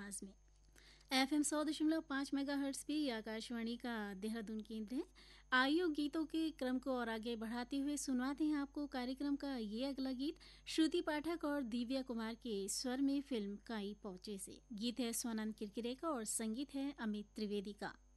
आवाज़ में। FM 100.5 megahertz पे ये आकाशवाणी का देहरादून केंद्र है। आइए गीतों के क्रम को और आगे बढ़ाते हुए सुनवाते हैं आपको कार्यक्रम का ये अगला गीत श्रुति पाठक और दिव्या कुमार के स्वर में फिल्म काई पहुंचे से। गीत है स्वानंद किरकिरे का और संगीत है अमित त्रिवेदी का।